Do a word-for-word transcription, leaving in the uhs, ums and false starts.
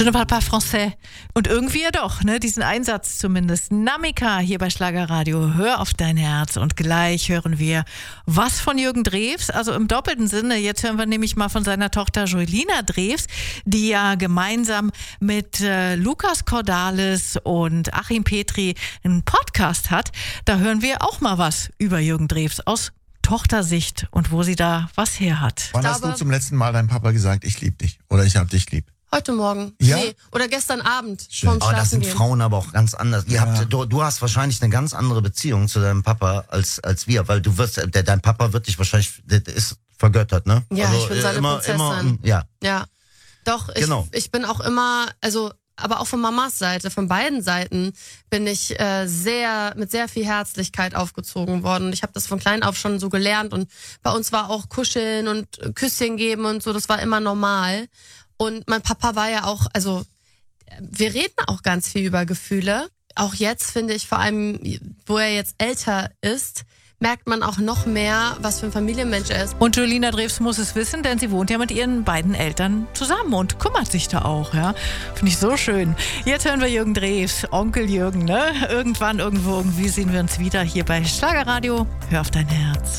Je ne parle pas français. Und irgendwie ja doch, ne? Diesen Einsatz zumindest. Namika hier bei Schlagerradio. Hör auf dein Herz. Und gleich hören wir was von Jürgen Drews. Also im doppelten Sinne. Jetzt hören wir nämlich mal von seiner Tochter Julina Drews, die ja gemeinsam mit äh, Lukas Cordalis und Achim Petri einen Podcast hat. Da hören wir auch mal was über Jürgen Drews aus Tochtersicht und wo sie da was her hat. Wann hast du zum letzten Mal deinem Papa gesagt, ich liebe dich oder ich hab dich lieb? Heute Morgen. Ja? Nee, oder gestern Abend. Schön. Vorm Aber das sind Schlafengehen. Frauen aber auch ganz anders. Ihr Ja. habt, du, du hast wahrscheinlich eine ganz andere Beziehung zu deinem Papa als als wir, weil du wirst, der, dein Papa wird dich wahrscheinlich, der ist vergöttert, ne? Ja, ich bin äh, seine immer, Prinzessin. immer, ja. Ja. Doch, ich, Genau. ich bin auch immer, also, aber auch von Mamas Seite, von beiden Seiten bin ich äh, sehr, mit sehr viel Herzlichkeit aufgezogen worden. Ich habe das von klein auf schon so gelernt und bei uns war auch Kuscheln und Küsschen geben und so, das war immer normal. Und mein Papa war ja auch, also wir reden auch ganz viel über Gefühle. Auch jetzt finde ich, vor allem, wo er jetzt älter ist, merkt man auch noch mehr, was für ein Familienmensch er ist. Und Julina Drews muss es wissen, denn sie wohnt ja mit ihren beiden Eltern zusammen und kümmert sich da auch, ja. Finde ich so schön. Jetzt hören wir Jürgen Drews, Onkel Jürgen, ne? Irgendwann, irgendwo, irgendwie sehen wir uns wieder hier bei Schlagerradio. Hör auf dein Herz.